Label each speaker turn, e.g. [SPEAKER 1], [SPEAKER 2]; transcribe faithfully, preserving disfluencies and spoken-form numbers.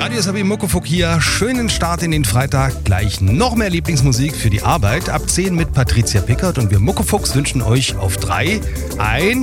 [SPEAKER 1] Radio Sabi Muckefuck hier. Schönen Start in den Freitag. Gleich noch mehr Lieblingsmusik für die Arbeit. Ab zehn mit Patricia Pickert. Und wir Muckefucks wünschen euch auf drei ein